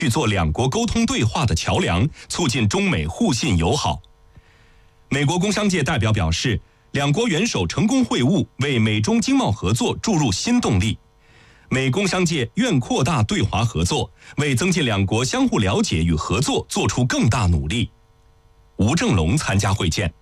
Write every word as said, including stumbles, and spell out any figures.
欲做两国沟通对话的桥梁，促进中美互信友好。美国工商界代表表示，两国元首成功会晤，为美中经贸合作注入新动力。美工商界愿扩大对华合作，为增进两国相互了解与合作做出更大努力。吴正龙参加会见。